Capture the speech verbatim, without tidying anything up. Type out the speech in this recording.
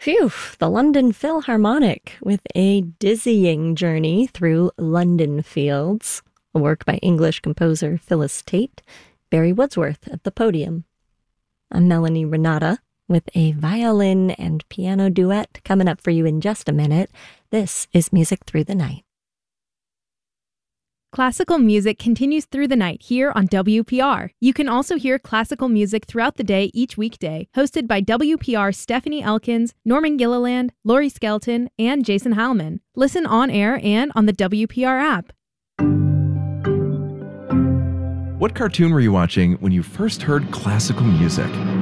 Phew, the London Philharmonic with a dizzying journey through London fields, a work by English composer Phyllis Tate, Barry Wordsworth at the podium. I'm Melanie Renata with a violin and piano duet coming up for you in just a minute. This is Music Through the Night. Classical music continues through the night here on W P R. You can also hear classical music throughout the day each weekday, hosted by W P R's Stephanie Elkins, Norman Gilliland, Laurie Skelton, and Jason Heilman. Listen on air and on the W P R app. What cartoon were you watching when you first heard classical music?